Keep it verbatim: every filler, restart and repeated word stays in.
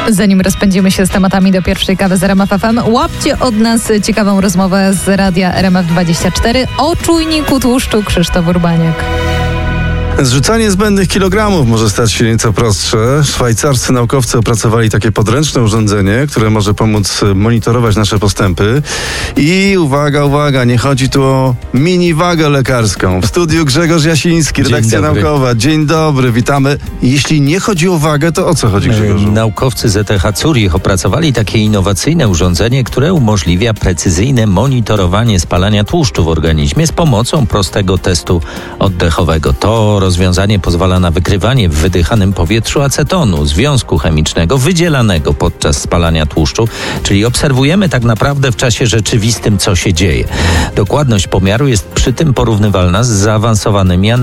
Zanim rozpędzimy się z tematami do pierwszej kawy z R M F F M, łapcie od nas ciekawą rozmowę z radia R M F dwadzieścia cztery o czujniku tłuszczu. Krzysztof Urbaniak. Zrzucanie zbędnych kilogramów może stać się nieco prostsze. Szwajcarscy naukowcy opracowali takie podręczne urządzenie, które może pomóc monitorować nasze postępy. I uwaga, uwaga, nie chodzi tu o mini wagę lekarską. W studiu Grzegorz Jasiński, redakcja naukowa. Dzień dobry, witamy. Jeśli nie chodzi o wagę, to o co chodzi, Grzegorzu? Naukowcy Z T H Zurich opracowali takie innowacyjne urządzenie, które umożliwia precyzyjne monitorowanie spalania tłuszczu w organizmie z pomocą prostego testu oddechowego. To rozwiązanie pozwala na wykrywanie w wydychanym powietrzu acetonu, związku chemicznego wydzielanego podczas spalania tłuszczu, czyli obserwujemy tak naprawdę w czasie rzeczywistym, co się dzieje. Dokładność pomiaru jest przy tym porównywalna z zaawansowanymi